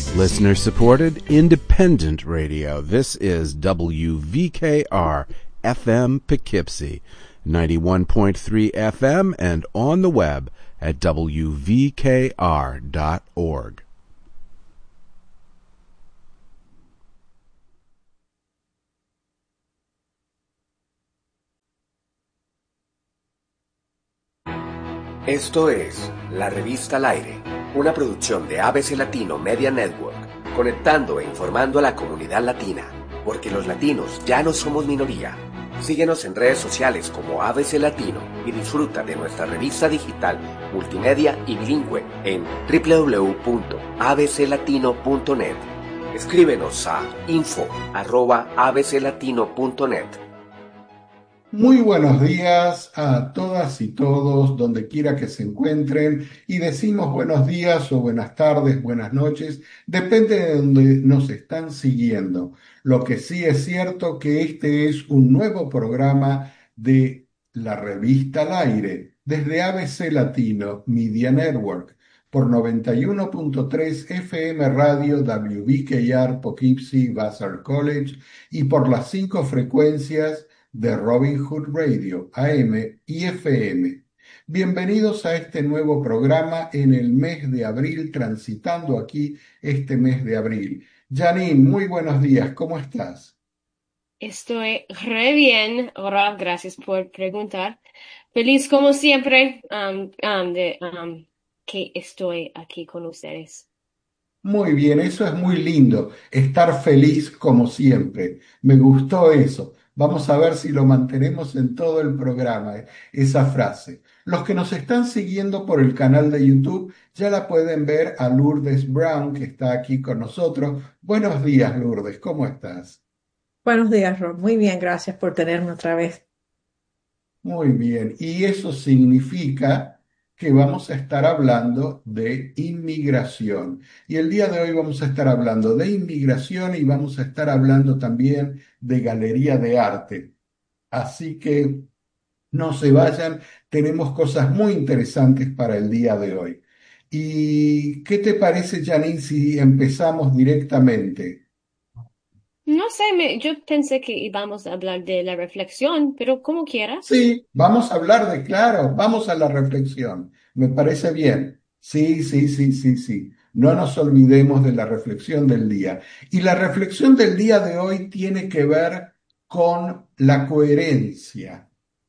Listener supported independent radio. This is WVKR FM Poughkeepsie, 91.3 FM and on the web at WVKR.org. Esto es La Revista al Aire, una producción de ABC Latino Media Network, conectando e informando a la comunidad latina, porque los latinos ya no somos minoría. Síguenos en redes sociales como ABC Latino y disfruta de nuestra revista digital, multimedia y bilingüe en www.abclatino.net. Escríbenos a info@abclatino.net. Muy buenos días a todas y todos, donde quiera que se encuentren, y decimos buenos días o buenas tardes, buenas noches, depende de donde nos están siguiendo. Lo que sí es cierto que este es un nuevo programa de la Revista al Aire, desde ABC Latino Media Network, por 91.3 FM Radio WVKR Poughkeepsie Vassar College y por las 5 frecuencias de Robin Hood Radio, AM y FM. Bienvenidos a este nuevo programa en el mes de abril, transitando aquí este mes de abril. Janine, muy buenos días, ¿cómo estás? Estoy re bien, Rob, gracias por preguntar. Feliz como siempre que estoy aquí con ustedes. Muy bien, eso es muy lindo, estar feliz como siempre. Me gustó eso. Vamos a ver si lo mantenemos en todo el programa, esa frase. Los que nos están siguiendo por el canal de YouTube ya la pueden ver a Lourdes Brown, que está aquí con nosotros. Buenos días, Lourdes, ¿cómo estás? Buenos días, Rob. Muy bien, gracias por tenerme otra vez. Muy bien, y eso significa que vamos a estar hablando de inmigración. Y el día de hoy vamos a estar hablando de inmigración y vamos a estar hablando también de galería de arte. Así que no se vayan, tenemos cosas muy interesantes para el día de hoy. ¿Y qué te parece, Janine, si empezamos directamente? No sé, yo pensé que íbamos a hablar de la reflexión, pero como quieras. Sí, vamos a hablar de, claro, vamos a la reflexión. Me parece bien. Sí, sí, sí, sí, sí. No nos olvidemos de la reflexión del día. Y la reflexión del día de hoy tiene que ver con la coherencia.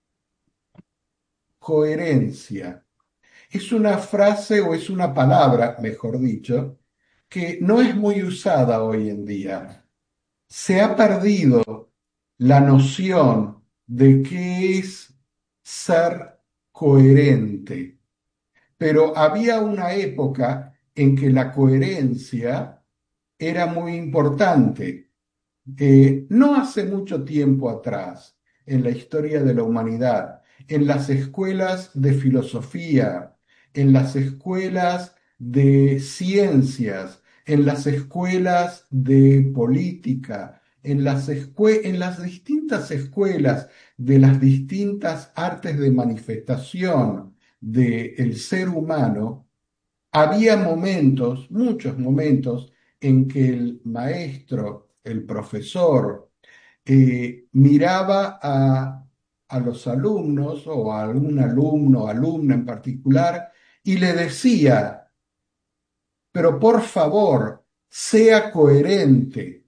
Coherencia. Es una frase o es una palabra, mejor dicho, que no es muy usada hoy en día. Se ha perdido la noción de qué es ser coherente, pero había una época en que la coherencia era muy importante. No hace mucho tiempo atrás, en la historia de la humanidad, en las escuelas de filosofía, en las escuelas de ciencias, en las escuelas de política, en las distintas escuelas de las distintas artes de manifestación del ser humano, había momentos, muchos momentos, en que el maestro, el profesor, miraba a los alumnos o a algún alumno o alumna en particular y le decía, pero por favor, sea coherente.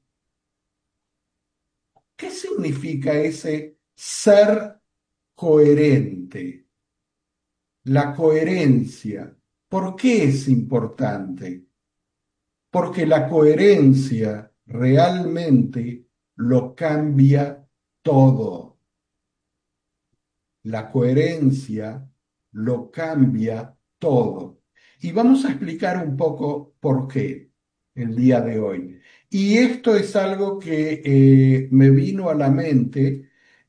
¿Qué significa ese ser coherente? La coherencia. ¿Por qué es importante? Porque la coherencia realmente lo cambia todo. La coherencia lo cambia todo. Y vamos a explicar un poco por qué el día de hoy. Y esto es algo que me vino a la mente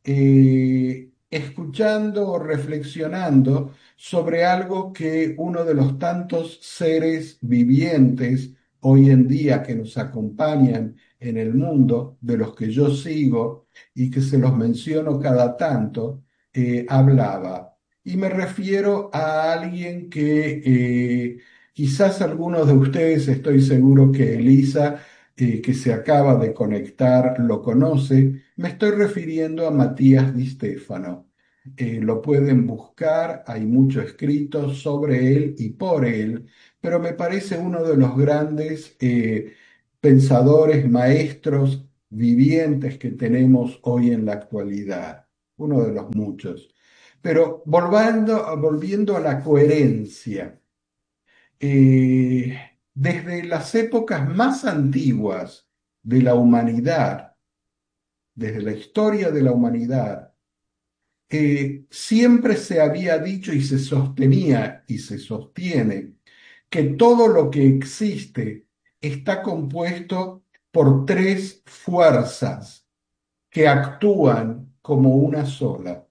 escuchando o reflexionando sobre algo que uno de los tantos seres vivientes hoy en día que nos acompañan en el mundo, de los que yo sigo y que se los menciono cada tanto, hablaba. Y me refiero a alguien que Quizás algunos de ustedes, estoy seguro que Elisa, que se acaba de conectar, lo conoce. Me estoy refiriendo a Matías Di Stefano. Lo pueden buscar, hay mucho escrito sobre él y por él, pero me parece uno de los grandes pensadores, maestros vivientes que tenemos hoy en la actualidad, uno de los muchos. Pero volviendo a la coherencia, desde las épocas más antiguas de la humanidad, desde la historia de la humanidad, siempre se había dicho y se sostenía y se sostiene que todo lo que existe está compuesto por tres fuerzas que actúan como una sola.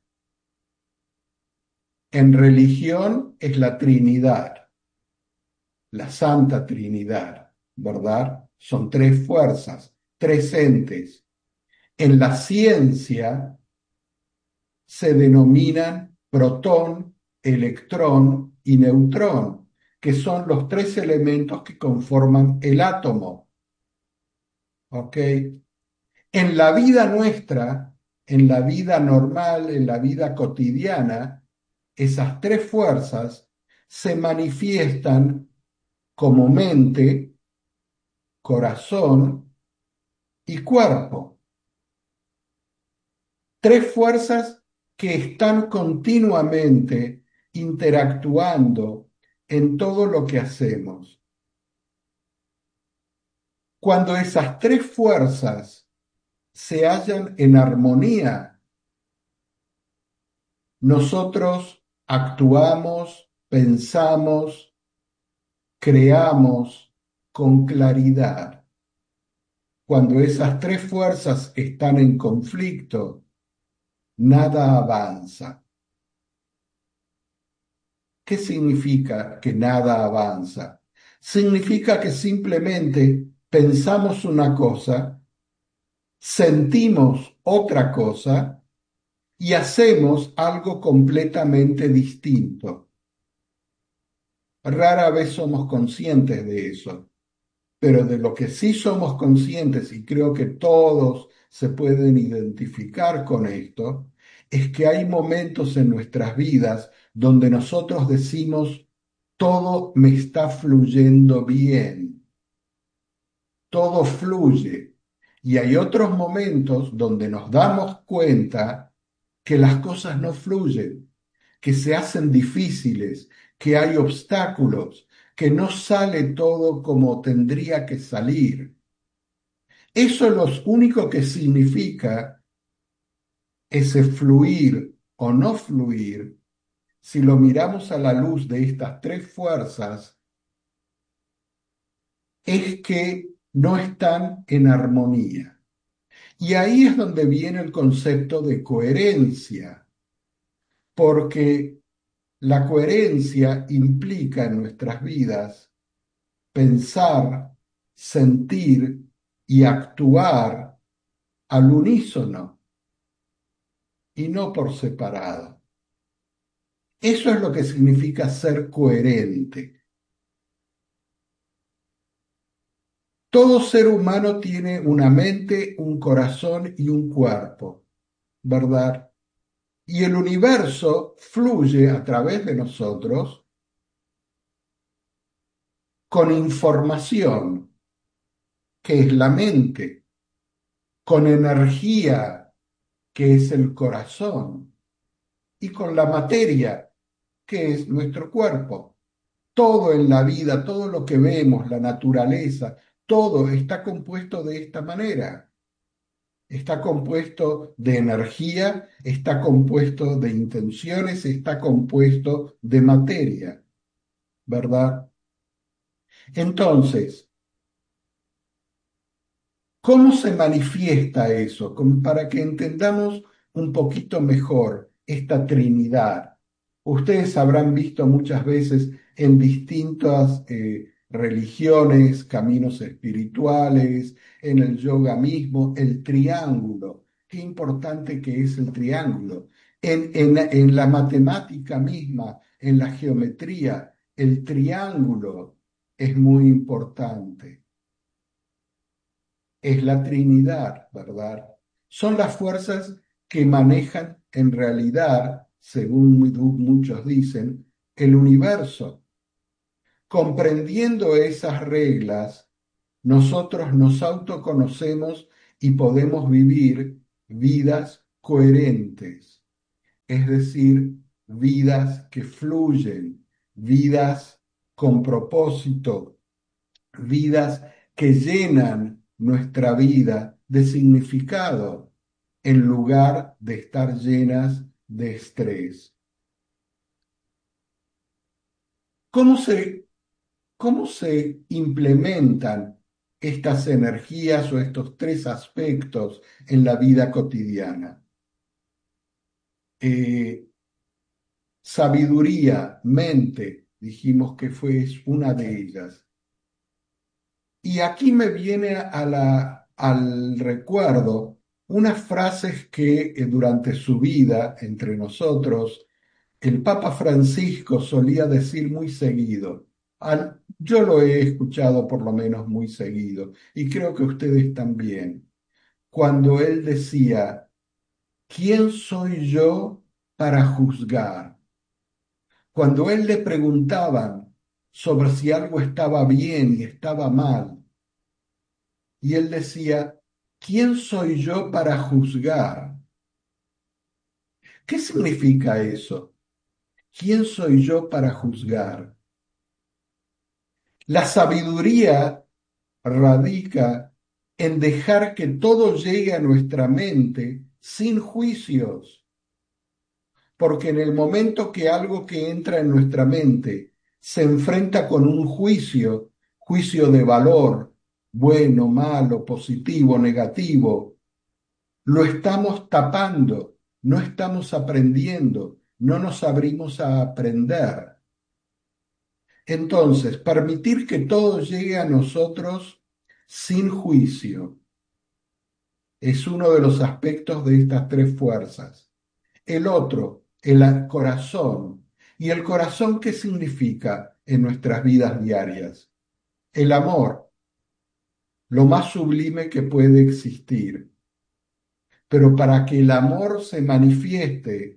En religión es la Trinidad, la Santa Trinidad, ¿verdad? Son tres fuerzas, tres entes. En la ciencia se denominan protón, electrón y neutrón, que son los tres elementos que conforman el átomo. ¿Ok? En la vida nuestra, en la vida normal, en la vida cotidiana, esas tres fuerzas se manifiestan como mente, corazón y cuerpo. Tres fuerzas que están continuamente interactuando en todo lo que hacemos. Cuando esas tres fuerzas se hallan en armonía, nosotros actuamos, pensamos, creamos con claridad. Cuando esas tres fuerzas están en conflicto, nada avanza. ¿Qué significa que nada avanza? Significa que simplemente pensamos una cosa, sentimos otra cosa y hacemos algo completamente distinto. Rara vez somos conscientes de eso, pero de lo que sí somos conscientes, y creo que todos se pueden identificar con esto, es que hay momentos en nuestras vidas donde nosotros decimos, todo me está fluyendo bien, todo fluye. Y hay otros momentos donde nos damos cuenta que las cosas no fluyen, que se hacen difíciles, que hay obstáculos, que no sale todo como tendría que salir. Eso es lo único que significa ese fluir o no fluir. Si lo miramos a la luz de estas tres fuerzas, es que no están en armonía. Y ahí es donde viene el concepto de coherencia, porque la coherencia implica en nuestras vidas pensar, sentir y actuar al unísono y no por separado. Eso es lo que significa ser coherente. Todo ser humano tiene una mente, un corazón y un cuerpo, ¿verdad? Y el universo fluye a través de nosotros con información, que es la mente, con energía, que es el corazón, y con la materia, que es nuestro cuerpo. Todo en la vida, todo lo que vemos, la naturaleza, todo está compuesto de esta manera. Está compuesto de energía, está compuesto de intenciones, está compuesto de materia, ¿verdad? Entonces, ¿cómo se manifiesta eso? Como para que entendamos un poquito mejor esta Trinidad. Ustedes habrán visto muchas veces en distintas religiones, caminos espirituales, en el yoga mismo, el triángulo. Qué importante que es el triángulo. En la matemática misma, en la geometría, el triángulo es muy importante. Es la Trinidad, ¿verdad? Son las fuerzas que manejan en realidad, según muchos dicen, el universo. Comprendiendo esas reglas, nosotros nos autoconocemos y podemos vivir vidas coherentes, es decir, vidas que fluyen, vidas con propósito, vidas que llenan nuestra vida de significado en lugar de estar llenas de estrés. ¿Cómo se, cómo se implementan estas energías o estos tres aspectos en la vida cotidiana? Sabiduría, mente, dijimos que fue una de ellas. Y aquí me viene al recuerdo unas frases que durante su vida entre nosotros el Papa Francisco solía decir muy seguido. Yo lo he escuchado por lo menos muy seguido y creo que ustedes también. Cuando él decía, ¿quién soy yo para juzgar? Cuando él le preguntaban sobre si algo estaba bien y estaba mal, y él decía, ¿quién soy yo para juzgar? ¿Qué significa eso? ¿Quién soy yo para juzgar? La sabiduría radica en dejar que todo llegue a nuestra mente sin juicios, porque en el momento que algo que entra en nuestra mente se enfrenta con un juicio, juicio de valor, bueno, malo, positivo, negativo, lo estamos tapando, no estamos aprendiendo, no nos abrimos a aprender. Entonces, permitir que todo llegue a nosotros sin juicio es uno de los aspectos de estas tres fuerzas. El otro, el corazón. ¿Y el corazón qué significa en nuestras vidas diarias? El amor, lo más sublime que puede existir. Pero para que el amor se manifieste,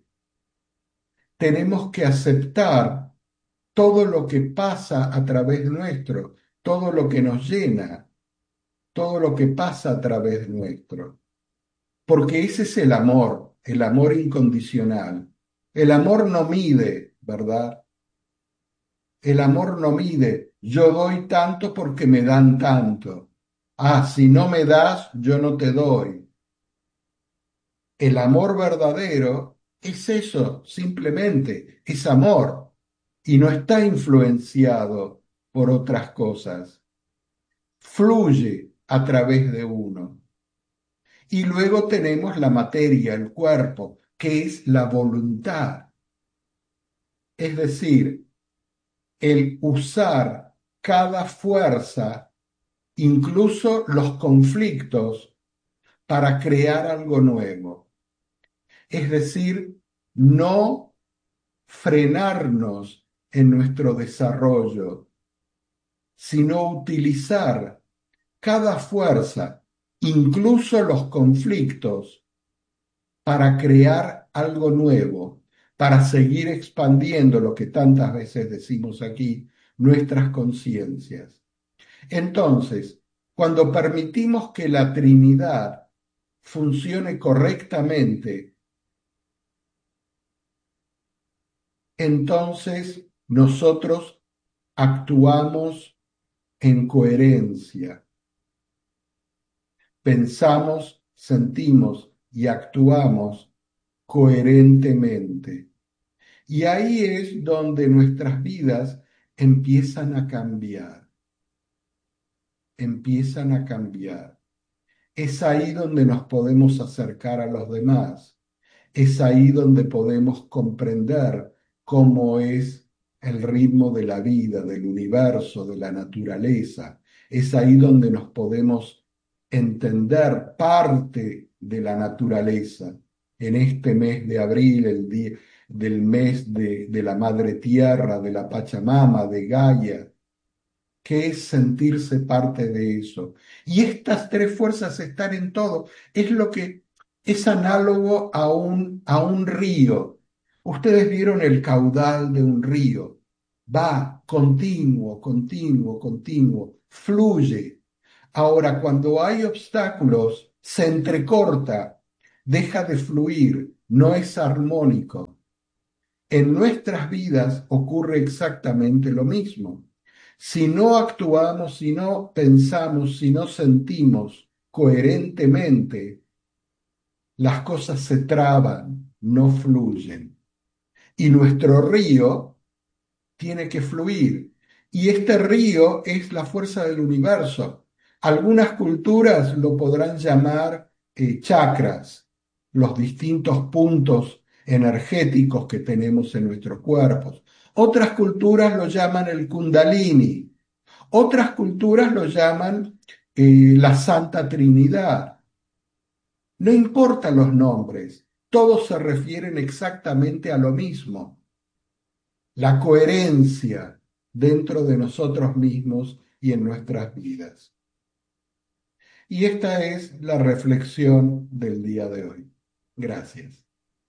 tenemos que aceptar todo lo que pasa a través nuestro, todo lo que nos llena, todo lo que pasa a través nuestro. Porque ese es el amor incondicional. El amor no mide, ¿verdad? El amor no mide. Yo doy tanto porque me dan tanto. Ah, si no me das, yo no te doy. El amor verdadero es eso, simplemente, es amor y no está influenciado por otras cosas. Fluye a través de uno. Y luego tenemos la materia, el cuerpo, que es la voluntad. Es decir, el usar cada fuerza, incluso los conflictos, para crear algo nuevo. Es decir, no frenarnos en nuestro desarrollo, sino utilizar cada fuerza, incluso los conflictos, para crear algo nuevo, para seguir expandiendo lo que tantas veces decimos aquí, nuestras conciencias. Entonces, cuando permitimos que la Trinidad funcione correctamente, entonces nosotros actuamos en coherencia. Pensamos, sentimos y actuamos coherentemente. Y ahí es donde nuestras vidas empiezan a cambiar. Empiezan a cambiar. Es ahí donde nos podemos acercar a los demás. Es ahí donde podemos comprender cómo es el ritmo de la vida, del universo, de la naturaleza. Es ahí donde nos podemos entender parte de la naturaleza. En este mes de abril, del mes de la Madre Tierra, de la Pachamama, de Gaia, que es sentirse parte de eso. Y estas tres fuerzas están en todo. Es lo que es análogo a un río. Ustedes vieron el caudal de un río. Va continuo, continuo, continuo, fluye. Ahora, cuando hay obstáculos, se entrecorta, deja de fluir, no es armónico. En nuestras vidas ocurre exactamente lo mismo. Si no actuamos, si no pensamos, si no sentimos coherentemente, las cosas se traban, no fluyen. Y nuestro río tiene que fluir. Y este río es la fuerza del universo. Algunas culturas lo podrán llamar chakras, los distintos puntos energéticos que tenemos en nuestros cuerpos. Otras culturas lo llaman el Kundalini. Otras culturas lo llaman la Santa Trinidad. No importan los nombres, todos se refieren exactamente a lo mismo, la coherencia dentro de nosotros mismos y en nuestras vidas. Y esta es la reflexión del día de hoy. Gracias.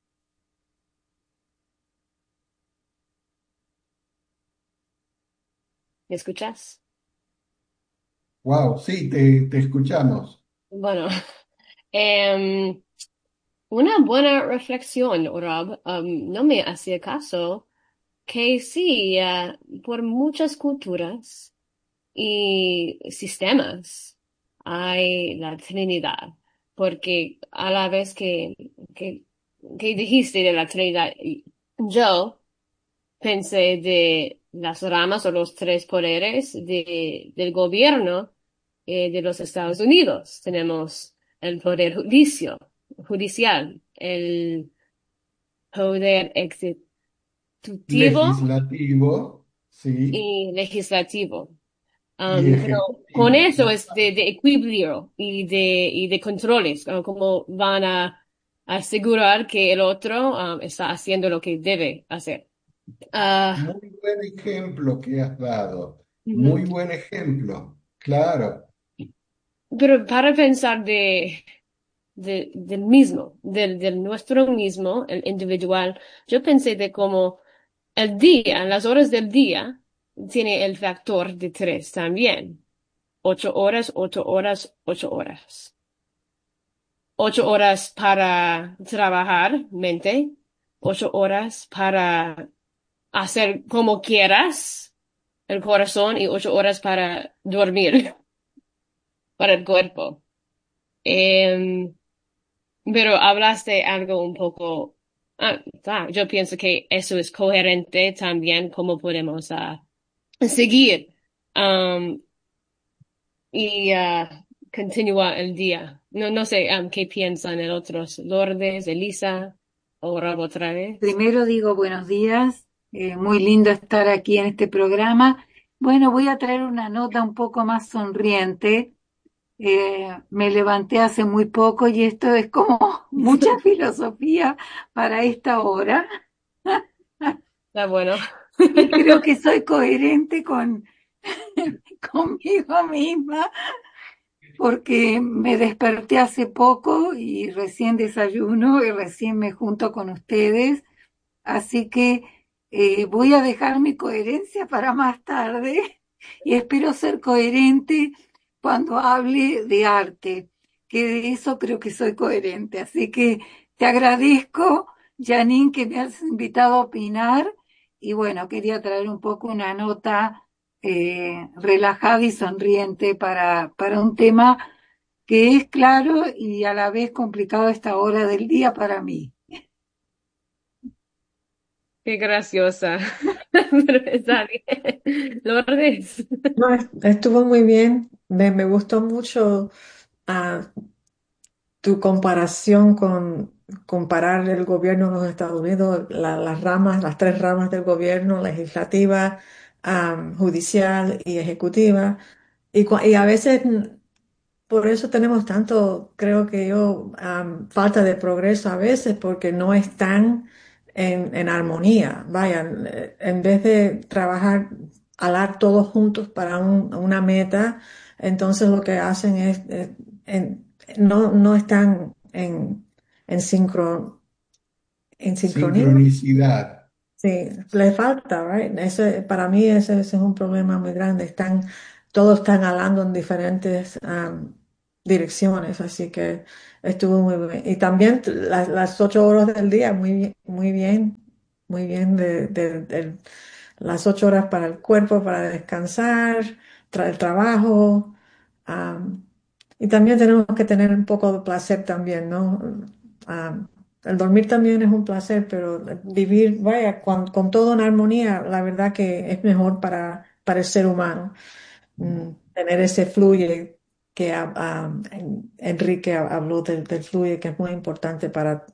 ¿Me escuchas? Wow, sí, te escuchamos. Bueno, em, una buena reflexión, Rob. No me hacía caso que sí, por muchas culturas y sistemas hay la Trinidad, porque a la vez que, que dijiste de la Trinidad, yo pensé de las ramas o los tres poderes del gobierno de los Estados Unidos. Tenemos el poder judicial, el poder ejecutivo Legislativo, sí, y legislativo. y Pero con ejecutivo. eso es de equilibrio y de controles, como van a asegurar que el otro está haciendo lo que debe hacer. Ah, Muy buen ejemplo que has dado. ujú. Muy buen ejemplo, claro. Pero para pensar del mismo, del nuestro mismo, el individual, yo pensé de cómo el día, las horas del día, tiene el factor de tres también. 8 horas, 8 horas, 8 horas. 8 horas para trabajar, mente. 8 horas para hacer como quieras, el corazón, y 8 horas para dormir, para el cuerpo. Em, pero hablaste algo un poco, yo pienso que eso es coherente también, cómo podemos seguir um, y continuar el día. No sé qué piensan el otros, Lourdes, Elisa o Rob otra vez. Primero digo buenos días, muy lindo estar aquí en este programa. Bueno, voy a traer una nota un poco más sonriente. Me levanté hace muy poco y esto es como mucha filosofía para esta hora. Está bueno. Y creo que soy coherente conmigo misma porque me desperté hace poco y recién desayuno y recién me junto con ustedes. Así que voy a dejar mi coherencia para más tarde y espero ser coherente cuando hable de arte, que de eso creo que soy coherente. Así que te agradezco, Janine, que me has invitado a opinar y bueno, quería traer un poco una nota relajada y sonriente para un tema que es claro y a la vez complicado a esta hora del día para mí. Qué graciosa. Pero está bien. Lourdes. No, estuvo muy bien. Me gustó mucho ah, tu comparación con comparar el gobierno de los Estados Unidos, las ramas, las tres ramas del gobierno, legislativa, judicial y ejecutiva. Y a veces por eso tenemos tanto, creo que yo, falta de progreso a veces, porque no están en armonía. Vaya, en vez de trabajar, alar todos juntos para una meta, entonces lo que hacen es, no están en en sincronía. Sincronicidad. Sí, le falta, right? Para mí ese es un problema muy grande. Todos están hablando en diferentes direcciones, así que estuvo muy bien. Y también las 8 horas del día, muy bien las 8 horas para el cuerpo, para descansar, el trabajo. am, y también tenemos que tener un poco de placer también, ¿no? Am, el dormir también es un placer, pero vivir, vaya, con todo en armonía, la verdad que es mejor para el ser humano. Tener ese fluye que Enrique habló del fluye, que es muy importante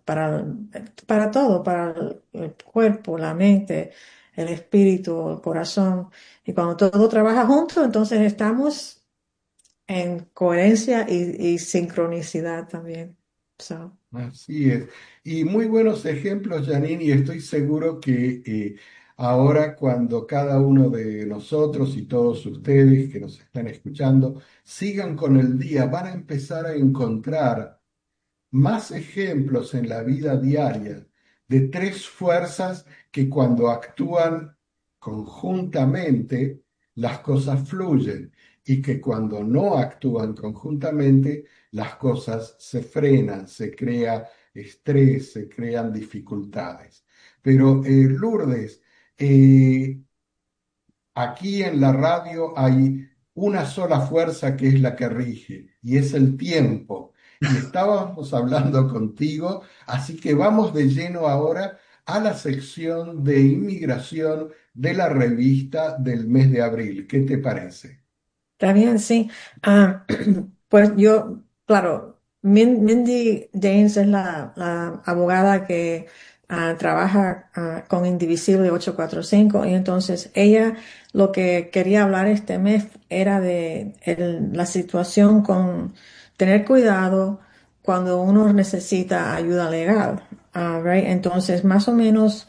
para todo, para el cuerpo, la mente, el espíritu, el corazón. Y cuando todo trabaja junto, entonces estamos en coherencia y sincronicidad también. So, Así es. Y muy buenos ejemplos, Janine, y estoy seguro que ahora cuando cada uno de nosotros y todos ustedes que nos están escuchando sigan con el día, van a empezar a encontrar más ejemplos en la vida diaria de tres fuerzas que cuando actúan conjuntamente, las cosas fluyen y que cuando no actúan conjuntamente, las cosas se frenan, se crea estrés, se crean dificultades. Pero Lourdes, eh, aquí en la radio hay una sola fuerza que es la que rige y es el tiempo. Y estábamos hablando contigo, así que vamos de lleno ahora a la sección de inmigración de la revista del mes de abril. ¿Qué te parece? está bien, sí. Ah, pues yo, claro, Mindy James es la abogada que trabaja con Indivisible 845 y entonces ella lo que quería hablar este mes era de la situación con tener cuidado cuando uno necesita ayuda legal, right? Entonces, más o menos,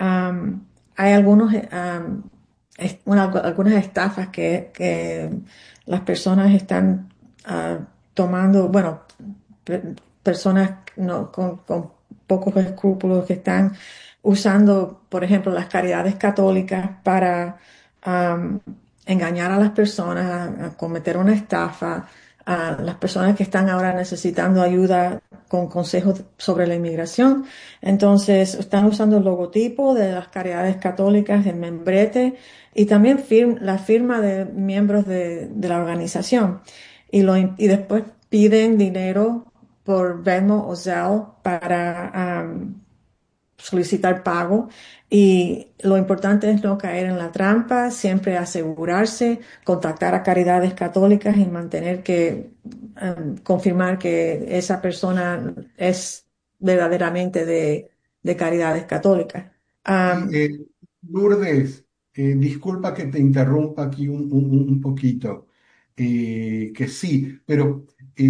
hay algunas estafas que las personas están tomando, bueno, personas con pocos escrúpulos que están usando, por ejemplo, las caridades católicas para am, engañar a las personas, a cometer una estafa, a las personas que están ahora necesitando ayuda con consejos sobre la inmigración. Entonces, están usando el logotipo de las caridades católicas, el membrete y también la firma de miembros de la organización. Y después piden dinero por Venmo o Zelle para solicitar pago. Y lo importante es no caer en la trampa, siempre asegurarse, contactar a Caridades Católicas y mantener confirmar que esa persona es verdaderamente de Caridades Católicas. Y Um, Lourdes, disculpa que te interrumpa aquí un poquito, que sí, pero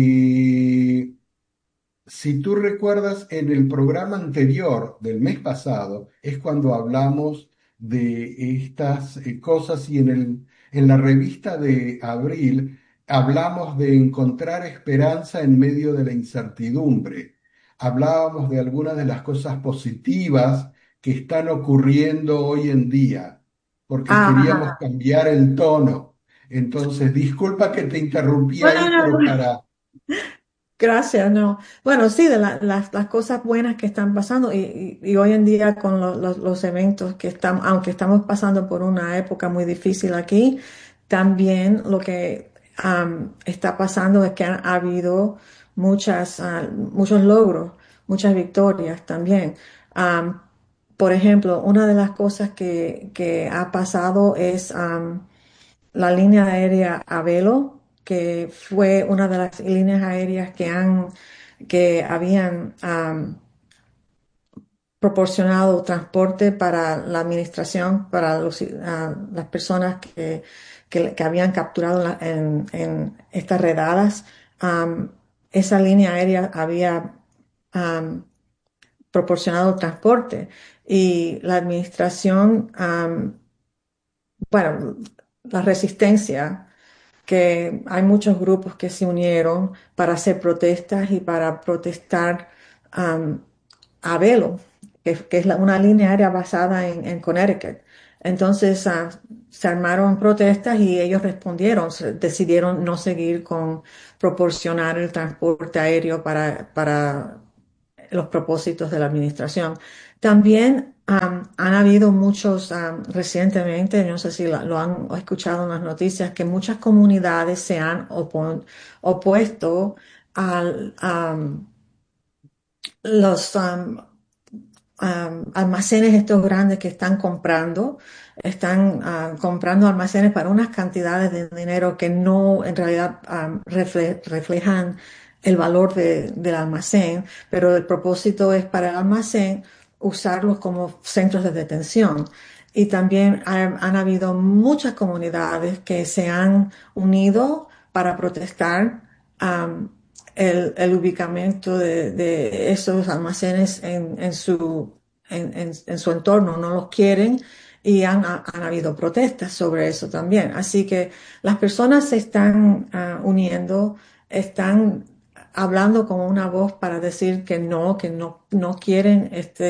si tú recuerdas, en el programa anterior del mes pasado es cuando hablamos de estas cosas y en la revista de abril hablamos de encontrar esperanza en medio de la incertidumbre. Hablábamos de algunas de las cosas positivas que están ocurriendo hoy en día, porque queríamos ajá. cambiar el tono. Entonces, disculpa que te interrumpí Bueno, ahí, no, pero no. para... Gracias, no. Bueno, sí, de las cosas buenas que están pasando y hoy en día con los eventos que estamos, aunque estamos pasando por una época muy difícil aquí, también lo que está pasando es que ha habido muchos logros, muchas victorias también. Am, por ejemplo, una de las cosas que ha pasado es la línea aérea Avelo, que fue una de las líneas aéreas que habían proporcionado transporte para la administración, para las personas que habían capturado en estas redadas. Esa línea aérea había proporcionado transporte. Y la administración, bueno, la resistencia, que hay muchos grupos que se unieron para hacer protestas y para protestar am, a Velo, que es una línea aérea basada en Connecticut. Entonces se armaron protestas y ellos respondieron, decidieron no seguir con proporcionar el transporte aéreo para los propósitos de la administración. También han habido muchos, recientemente, no sé si lo han escuchado en las noticias, que muchas comunidades se han opuesto a los almacenes estos grandes que están comprando almacenes para unas cantidades de dinero que no en realidad reflejan el valor del almacén, pero el propósito es para el almacén usarlos como centros de detención. Y también han habido muchas comunidades que se han unido para protestar el ubicamiento de esos almacenes en su entorno, no los quieren y han habido protestas sobre eso también. Así que las personas se están uniendo, están hablando con una voz para decir que no quieren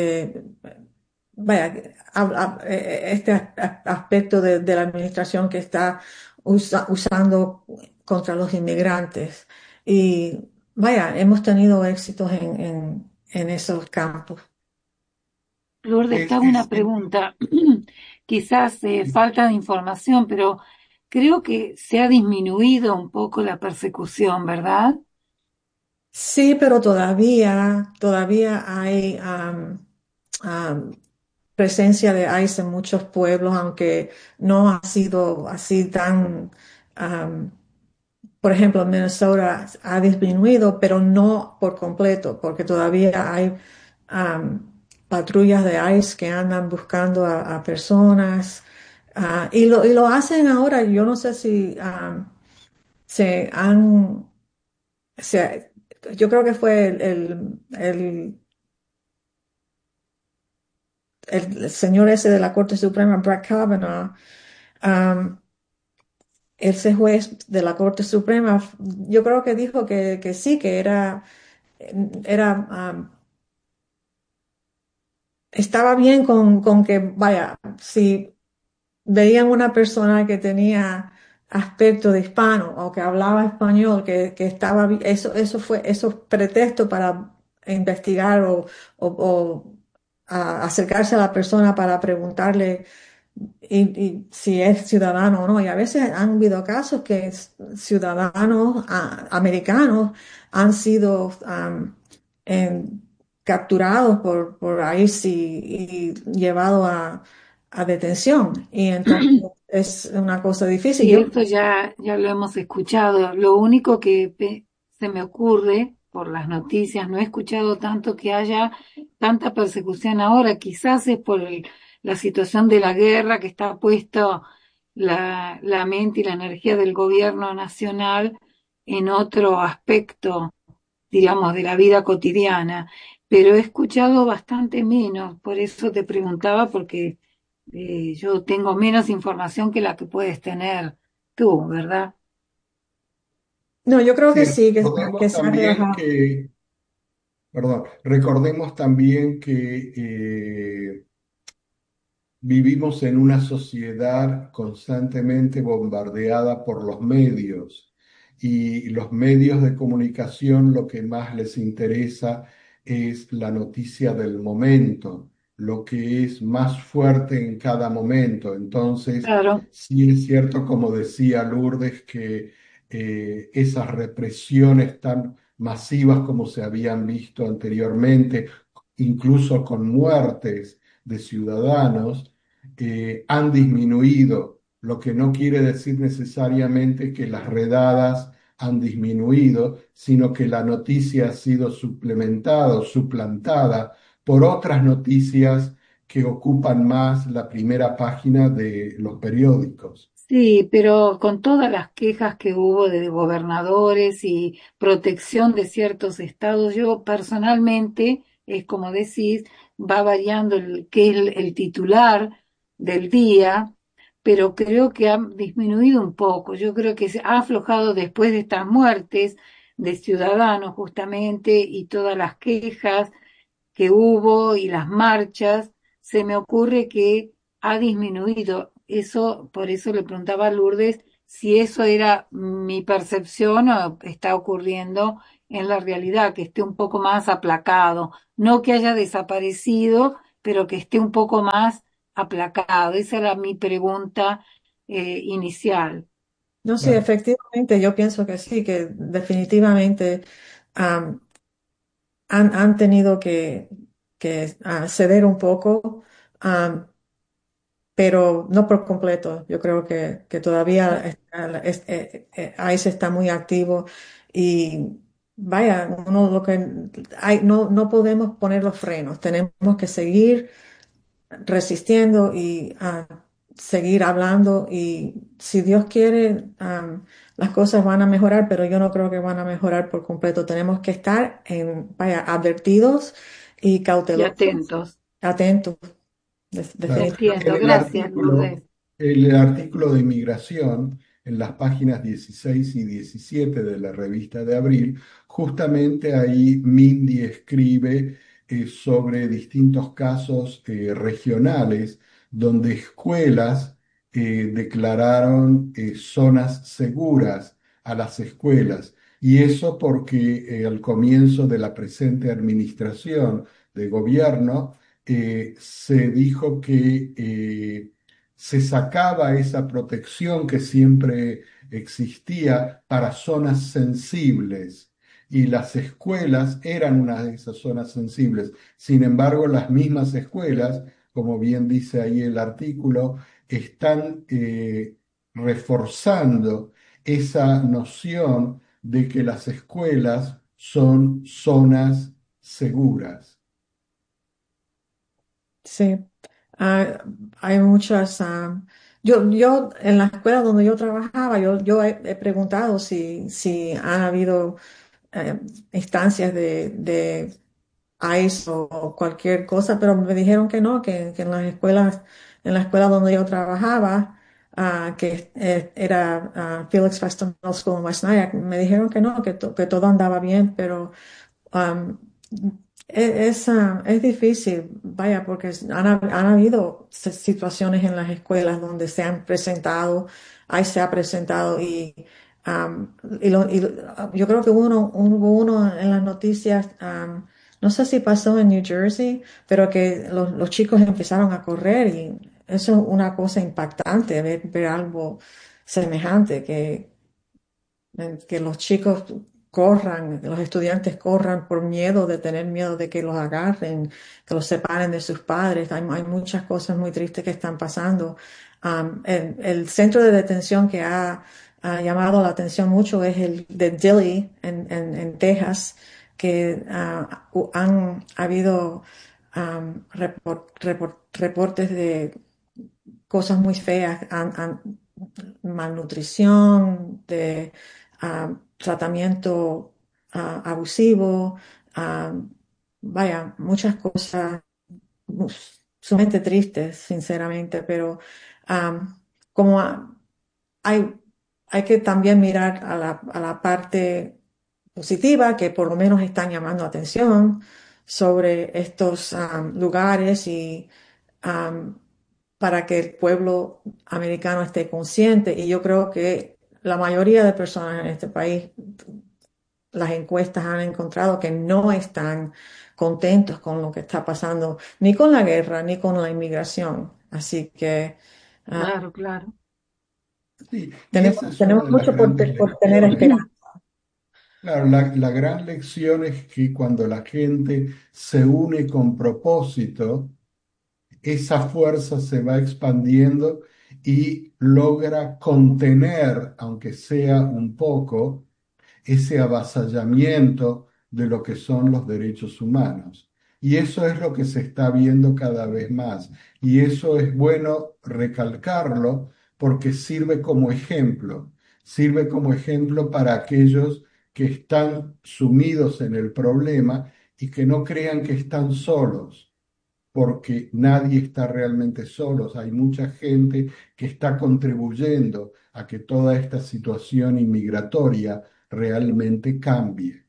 vaya, este aspecto de la administración que está usando contra los inmigrantes. Y vaya, hemos tenido éxitos en esos campos. Lourdes, te hago una Es, pregunta. Quizás falta de información, pero creo que se ha disminuido un poco la persecución, ¿verdad? Sí, pero todavía hay am, presencia de ICE en muchos pueblos, aunque no ha sido así tan, am, por ejemplo, en Minnesota ha disminuido, pero no por completo, porque todavía hay patrullas de ICE que andan buscando a personas, y lo hacen ahora. Yo no sé si se han, se- yo creo que fue el señor ese de la Corte Suprema, Brett Kavanaugh, um, ese juez de la Corte Suprema, yo creo que dijo que sí, que era, estaba bien con que, vaya, si veían una persona que tenía aspecto de hispano o que hablaba español, que estaba, eso es pretexto para investigar o acercarse a la persona para preguntarle y si es ciudadano o no. Y a veces han habido casos que ciudadanos americanos han sido en- capturados por ICE y llevados a detención. Y entonces es una cosa difícil. Sí, Yo, esto ya lo hemos escuchado. Lo único que se me ocurre por las noticias, no he escuchado tanto que haya tanta persecución ahora. Quizás es por la situación de la guerra que está puesto la mente y la energía del gobierno nacional en otro aspecto, digamos, de la vida cotidiana. Pero he escuchado bastante menos, por eso te preguntaba, porque yo tengo menos información que la que puedes tener tú, ¿verdad? no, yo creo sí, que sí, que recordemos se ha también relajado. que, perdón, recordemos también que vivimos en una sociedad constantemente bombardeada por los medios y los medios de comunicación lo que más les interesa es la noticia del momento, lo que es más fuerte en cada momento. Entonces, Claro. sí es cierto, como decía Lourdes, que esas represiones tan masivas como se habían visto anteriormente, incluso con muertes de ciudadanos, han disminuido, lo que no quiere decir necesariamente que las redadas han disminuido, sino que la noticia ha sido suplementada o suplantada por otras noticias que ocupan más la primera página de los periódicos. Sí, pero con todas las quejas que hubo de gobernadores y protección de ciertos estados, yo personalmente es como decís, va variando qué es el titular del día, pero creo que ha disminuido un poco. Yo creo que se ha aflojado después de estas muertes de ciudadanos justamente y todas las quejas que hubo y las marchas, se me ocurre que ha disminuido. Eso, por eso le preguntaba a Lourdes si eso era mi percepción o está ocurriendo en la realidad, que esté un poco más aplacado, no que haya desaparecido, pero que esté un poco más aplacado. Esa era mi pregunta inicial. No, sí, Claro. efectivamente, yo pienso que sí, que definitivamente am, han tenido que ceder un poco, am, pero no por completo. Yo creo que todavía ICE está muy activo y vaya, uno lo que no podemos poner los frenos, tenemos que seguir resistiendo y seguir hablando y si Dios quiere, las cosas van a mejorar, pero yo no creo que van a mejorar por completo. Tenemos que estar vaya, advertidos y Y cautelosos, atentos. atentos, Claro. Entiendo. En Gracias, Lourdes. el artículo de inmigración, en las páginas 16 y 17 de la revista de abril, justamente ahí Mindy escribe sobre distintos casos regionales donde escuelas declararon zonas seguras a las escuelas. Y eso porque al comienzo de la presente administración de gobierno, se dijo que se sacaba esa protección que siempre existía para zonas sensibles y las escuelas eran una de esas zonas sensibles. Sin embargo, las mismas escuelas, como bien dice ahí el artículo, están reforzando esa noción de que las escuelas son zonas seguras. sí. Ah, hay muchas. Yo en la escuela donde yo trabajaba, yo he preguntado si han habido eh, instancias de ICE o cualquier cosa, pero me dijeron que no, que en la escuela donde yo trabajaba, que era Felix Fastener School en West Nyack, me dijeron que no, que todo andaba bien, pero um, es difícil, vaya, porque han habido situaciones en las escuelas donde se han presentado, ahí se ha presentado um, yo creo que hubo uno en las noticias, no sé si pasó en New Jersey, pero que los chicos empezaron a correr y eso es una cosa impactante, ver algo semejante, que los chicos corran, los estudiantes corran por miedo de tener miedo de que los agarren, que los separen de sus padres. Hay muchas cosas muy tristes que están pasando. El centro de detención que ha llamado la atención mucho es el de Dilley en Texas, que han habido reportes de cosas muy feas, malnutrición, de tratamiento abusivo, ah, vaya, muchas cosas mu- sumamente tristes, sinceramente, pero ah, como hay, hay que también mirar a la parte positiva, que por lo menos están llamando atención sobre estos lugares y am, para que el pueblo americano esté consciente. Y yo creo que la mayoría de personas en este país, las encuestas han encontrado que no están contentos con lo que está pasando, ni con la guerra, ni con la inmigración. Así que Claro, claro. Sí, y esa es una tenemos de las mucho grandes por tener lecciones. esperanza. Claro, la gran lección es que cuando la gente se une con propósito, esa fuerza se va expandiendo y logra contener, aunque sea un poco, ese avasallamiento de lo que son los derechos humanos. Y eso es lo que se está viendo cada vez más. Y eso es bueno recalcarlo porque sirve como ejemplo para aquellos que están sumidos en el problema y que no crean que están solos, porque nadie está realmente solos. Hay mucha gente que está contribuyendo a que toda esta situación inmigratoria realmente cambie.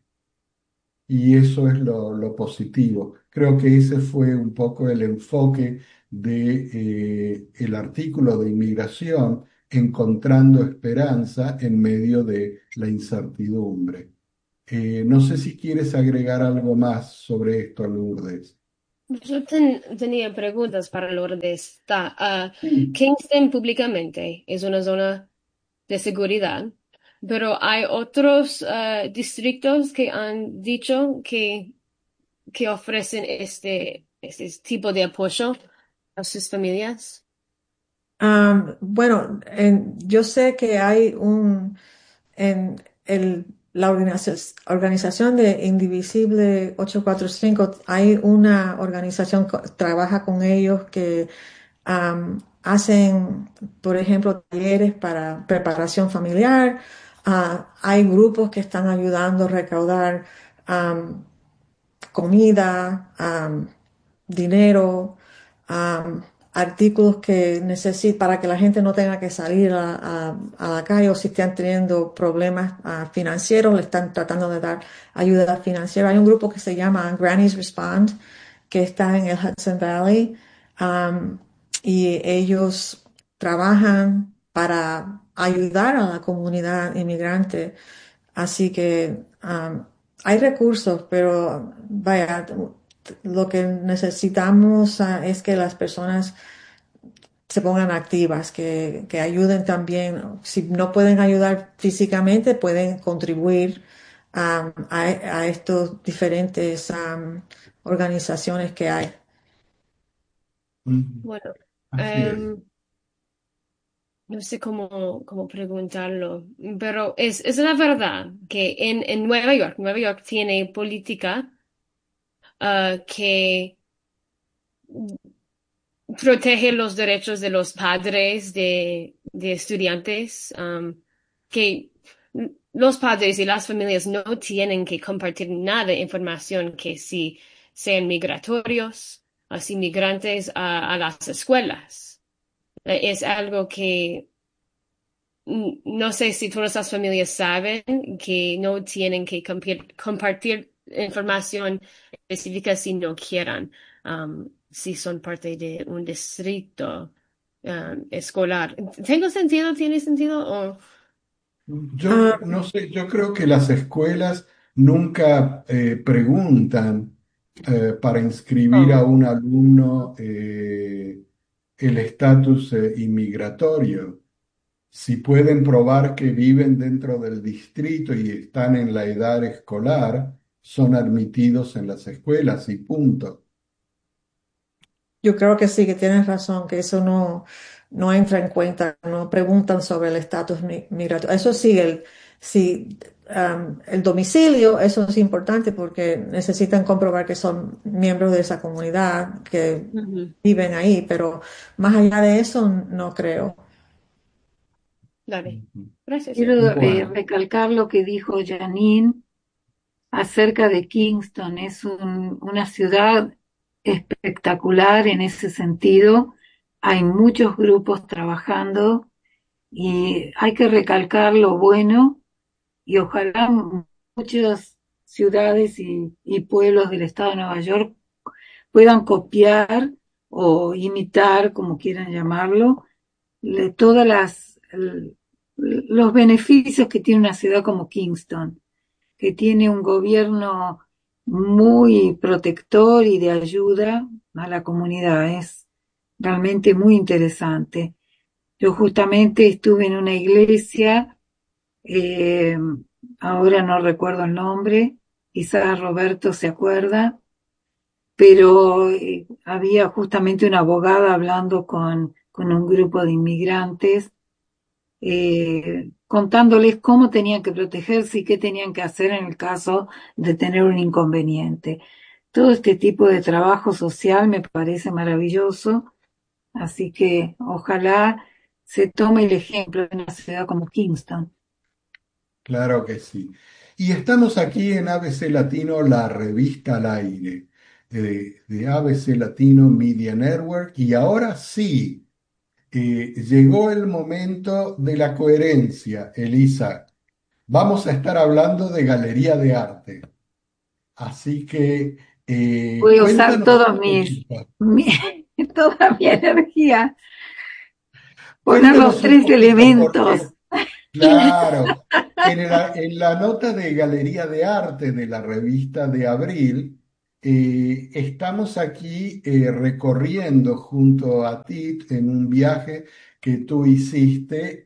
Y eso es lo positivo. Creo que ese fue un poco el enfoque de, el artículo de inmigración, encontrando esperanza en medio de la incertidumbre. No sé si quieres agregar algo más sobre esto, Lourdes. Yo tenía preguntas para Lourdes. Sí. Kingston públicamente es una zona de seguridad, pero hay otros distritos que han dicho que ofrecen este tipo de apoyo a sus familias. Bueno, yo sé que hay en la organización de Indivisible 845, hay una organización que trabaja con ellos que hacen, por ejemplo, talleres para preparación familiar. Hay grupos que están ayudando a recaudar am, comida, dinero, am, artículos que necesitan para que la gente no tenga que salir a la calle, o si están teniendo problemas financieros, le están tratando de dar ayuda financiera. Hay un grupo que se llama Grannies Respond, que está en el Hudson Valley, am, y ellos trabajan para ayudar a la comunidad inmigrante. Así que hay recursos, pero vaya, lo que necesitamos es que las personas se pongan activas, que ayuden también. Si no pueden ayudar físicamente, pueden contribuir a estos diferentes organizaciones que hay. Ujú. Bueno, Así es. em, no sé cómo preguntarlo, pero es la verdad que en Nueva York tiene política que protege los derechos de los padres de estudiantes, que los padres y las familias no tienen que compartir nada de información que si sean migratorios, así migrantes a las escuelas. Es algo que no sé si todas las familias saben que no tienen que compartir información específica si no quieran, si son parte de un distrito, escolar. ¿Tengo sentido? ¿Tiene sentido? O, Yo no sé, yo creo que las escuelas nunca preguntan para inscribir a oh, un alumno el estatus inmigratorio. Si pueden probar que viven dentro del distrito y están en la edad escolar, son admitidos en las escuelas y punto. Yo creo que sí, que tienes razón, que eso no entra en cuenta, no preguntan sobre el estatus migratorio. Eso sí, sí, el domicilio, eso es importante porque necesitan comprobar que son miembros de esa comunidad, que ujú. viven ahí, pero más allá de eso, no creo. Dale. Ujú. Gracias. Quiero Bueno, recalcar lo que dijo Janine acerca de Kingston. Es una ciudad espectacular en ese sentido. Hay muchos grupos trabajando y hay que recalcar lo bueno y ojalá muchas ciudades y pueblos del estado de Nueva York puedan copiar o imitar, como quieran llamarlo, todas los beneficios que tiene una ciudad como Kingston, que tiene un gobierno muy protector y de ayuda a la comunidad. Es realmente muy interesante. Yo justamente estuve en una iglesia, eh, ahora no recuerdo el nombre, quizás Roberto se acuerda, pero había justamente una abogada hablando con un grupo de inmigrantes, contándoles cómo tenían que protegerse y qué tenían que hacer en el caso de tener un inconveniente. Todo este tipo de trabajo social me parece maravilloso, así que ojalá se tome el ejemplo de una ciudad como Kingston. Claro que sí. Y estamos aquí en ABC Latino, la revista al aire, de ABC Latino Media Network. Y ahora sí, llegó el momento de la coherencia, Elisa. Vamos a estar hablando de galería de arte. Así que Voy a usar cuéntanos un poquito. toda mi energía, poner los Cuéntanos un tres poquito, elementos. porque claro, en la nota de Galería de Arte de la revista de abril, estamos aquí recorriendo junto a ti en un viaje que tú hiciste.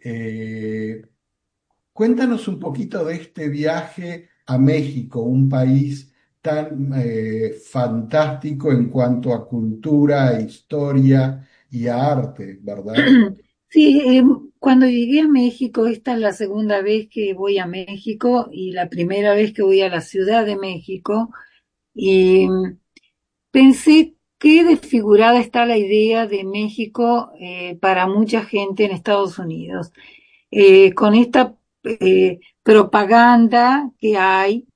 Cuéntanos un poquito de este viaje a México, un país tan fantástico en cuanto a cultura, historia y a arte, ¿verdad? Sí, cuando llegué a México, esta es la segunda vez que voy a México y la primera vez que voy a la Ciudad de México, y pensé qué desfigurada está la idea de México para mucha gente en Estados Unidos. Con esta propaganda que hay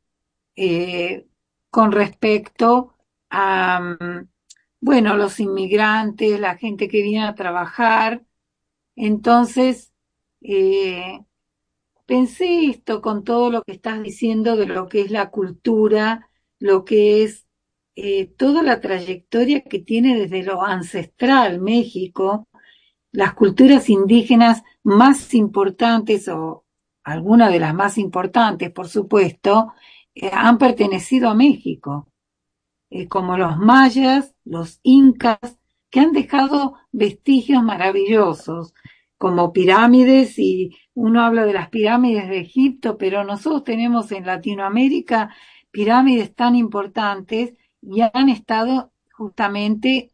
con respecto a, bueno, los inmigrantes, la gente que viene a trabajar. Entonces, eh, pensé esto con todo lo que estás diciendo de lo que es la cultura, lo que es toda la trayectoria que tiene desde lo ancestral México, las culturas indígenas más importantes o algunas de las más importantes, por supuesto, han pertenecido a México, como los mayas, los incas, que han dejado vestigios maravillosos, como pirámides, y uno habla de las pirámides de Egipto, pero nosotros tenemos en Latinoamérica pirámides tan importantes y han estado justamente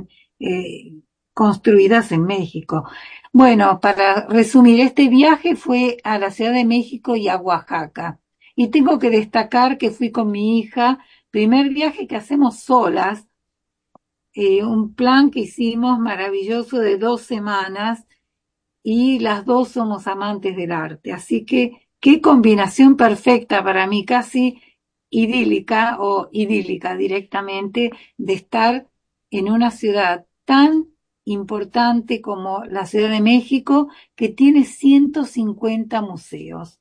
construidas en México. Bueno, para resumir, este viaje fue a la Ciudad de México y a Oaxaca. Y tengo que destacar que fui con mi hija, primer viaje que hacemos solas, un plan que hicimos maravilloso de 2 semanas, y las dos somos amantes del arte. Así que qué combinación perfecta para mí, casi idílica o idílica directamente, de estar en una ciudad tan importante como la Ciudad de México, que tiene 150 museos.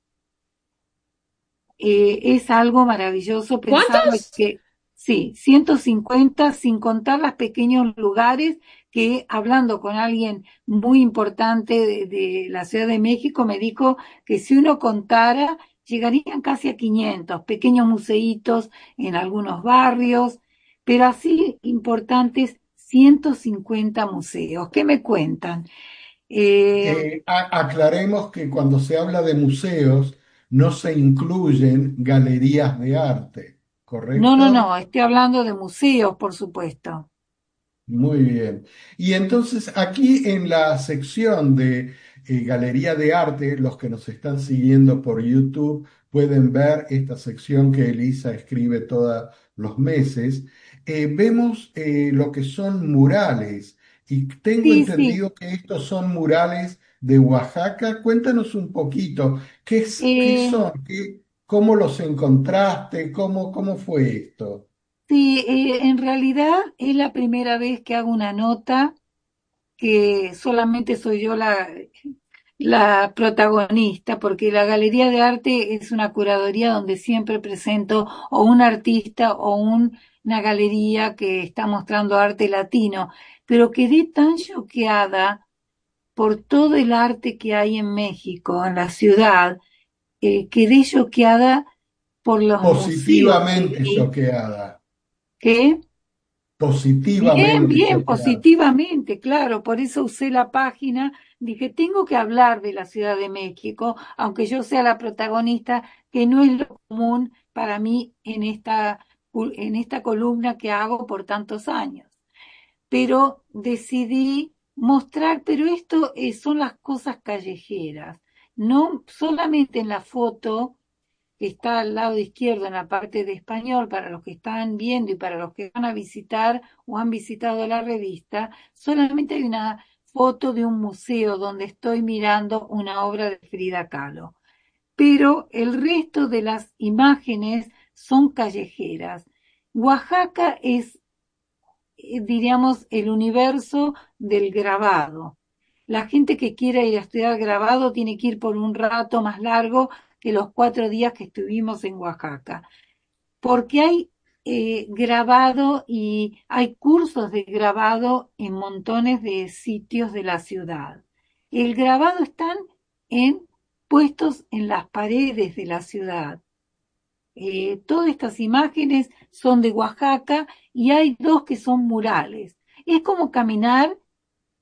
Es algo maravilloso pensarlo ¿Cuántos? que, sí, 150 sin contar los pequeños lugares que, hablando con alguien muy importante de la Ciudad de México, me dijo que si uno contara, llegarían casi a 500 pequeños museitos en algunos barrios, pero así importantes 150 museos. ¿Qué me cuentan? Eh, Aclaremos que cuando se habla de museos no se incluyen galerías de arte, no, no, ¿correcto? no, estoy hablando de museos, por supuesto. Muy bien. Y entonces aquí en la sección de Galería de Arte, los que nos están siguiendo por YouTube pueden ver esta sección que Elisa escribe todos los meses. Vemos lo que son murales y tengo Sí, sí. entendido que estos son murales de Oaxaca. Cuéntanos un poquito, qué Eh, son? ¿Cómo los encontraste? ¿Cómo fue esto? sí, en realidad es la primera vez que hago una nota que solamente soy yo la protagonista, porque la Galería de Arte es una curaduría donde siempre presento o un artista o una galería que está mostrando arte latino, pero quedé tan choqueada por todo el arte que hay en México, en la ciudad, quedé choqueada por los museos que Positivamente vi, choqueada. que bien, Positivamente bien, choqueada. positivamente, claro, por eso usé la página. Dije, tengo que hablar de la Ciudad de México, aunque yo sea la protagonista, que no es lo común para mí en esta columna que hago por tantos años. Pero decidí mostrar, pero esto son las cosas callejeras, no solamente en la foto que está al lado izquierdo en la parte de español, para los que están viendo y para los que van a visitar o han visitado la revista, solamente hay una foto de un museo donde estoy mirando una obra de Frida Kahlo. pero el resto de las imágenes son callejeras. Oaxaca es, diríamos, el universo del grabado. La gente que quiera ir a estudiar grabado tiene que ir por un rato más largo que los 4 días que estuvimos en Oaxaca, porque hay grabado y hay cursos de grabado en montones de sitios de la ciudad. El grabado están puestos en las paredes de la ciudad. Todas estas imágenes son de Oaxaca y hay 2 que son murales. Es como caminar